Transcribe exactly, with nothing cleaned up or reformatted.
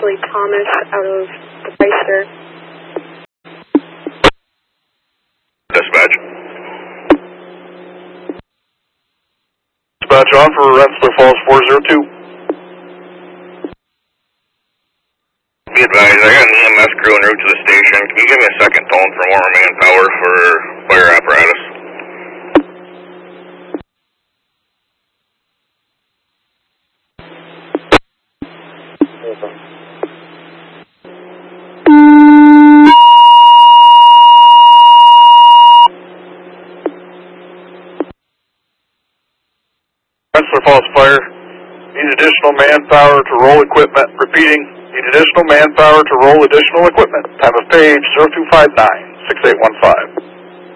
Ashley Thomas out of the Bicester. Dispatch. Dispatch on for Rensselaer Falls four zero two. Be advised, I got an E M S crew en route to the station. Can you give me a second tone for more manpower for fire apparatus? Rensselaer Falls Fire, need additional manpower to roll equipment. Repeating, need additional manpower to roll additional equipment. Time of page zero two five nine, six eight one five.